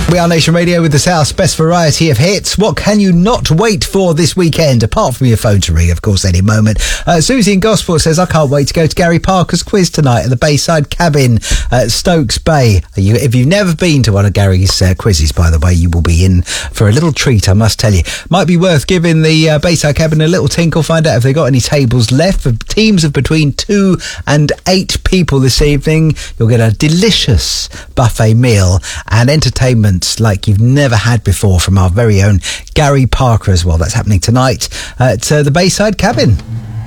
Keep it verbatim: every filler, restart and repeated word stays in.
We are Nation Radio with the South's best variety of hits. What can you not wait for this weekend, apart from your phone to ring, of course, any moment? Uh, Susie in Gosport says, I can't wait to go to Gary Parker's quiz tonight at the Bayside Cabin at Stokes Bay. You, if you've never been to one of Gary's uh, quizzes, by the way, you will be in for a little treat, I must tell you. Might be worth giving the uh, Bayside Cabin a little tinkle, find out if they've got any tables left for teams of between two and eight people this evening. You'll get a delicious buffet meal and entertainment like you've never had before from our very own Gary Parker as well. That's happening tonight at uh, the Bayside Cabin.